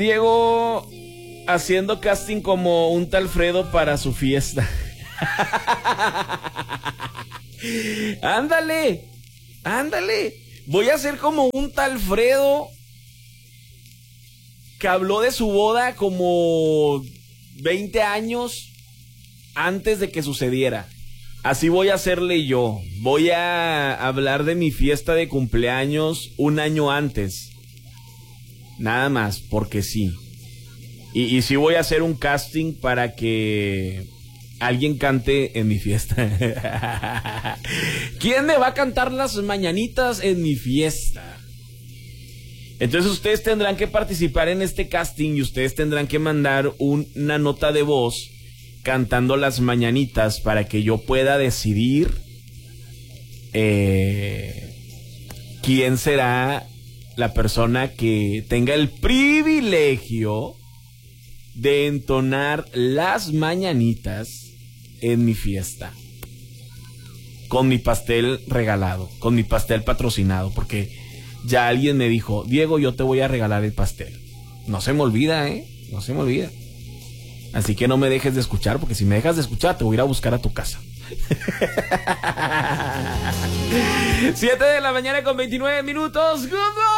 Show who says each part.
Speaker 1: Diego haciendo casting como un tal Fredo para su fiesta. Ándale, ándale. Voy a ser como un tal Fredo que habló de su boda como 20 años antes de que sucediera. Así voy a hacerle yo. Voy a hablar de mi fiesta de cumpleaños un año antes. Nada más, porque sí. Y sí voy a hacer un casting para que alguien cante en mi fiesta. ¿Quién me va a cantar las mañanitas en mi fiesta? Entonces ustedes tendrán que participar en este casting y ustedes tendrán que mandar una nota de voz cantando las mañanitas para que yo pueda decidir quién será la persona que tenga el privilegio de entonar las mañanitas en mi fiesta. Con mi pastel regalado, con mi pastel patrocinado, porque ya alguien me dijo, Diego, yo te voy a regalar el pastel. No se me olvida, no se me olvida. Así que no me dejes de escuchar, porque si me dejas de escuchar te voy a ir a buscar a tu casa. 7 de la mañana con 29 minutos. ¡Good!